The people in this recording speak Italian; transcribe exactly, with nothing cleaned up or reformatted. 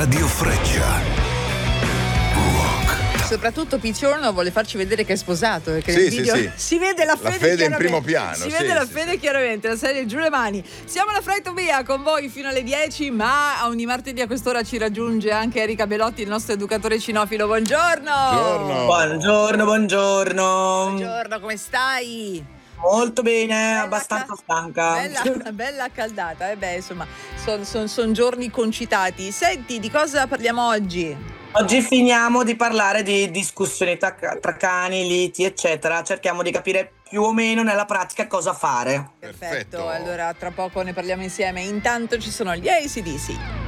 Radio Freccia. Soprattutto Picciorno vuole farci vedere che è sposato, perché Sì, nel sì, video sì. si vede la fede, La fede in chiaramente. primo piano, si sì, vede la sì, fede chiaramente, la serie Giù le mani. Siamo alla Freitopia con voi fino alle dieci, ma ogni martedì a quest'ora ci raggiunge anche Erika Belotti, il nostro educatore cinofilo. Buongiorno. Buongiorno. Buongiorno, buongiorno. Buongiorno, come stai? Molto bene, Bella abbastanza ca- stanca. Bella, bella accaldata, eh beh, insomma, sono son, son giorni concitati. Senti, di cosa parliamo oggi? Oggi finiamo di parlare di discussioni tra, tra cani, liti, eccetera. Cerchiamo di capire più o meno nella pratica cosa fare. Perfetto, Perfetto. allora tra poco ne parliamo insieme. Intanto ci sono gli A C/D C.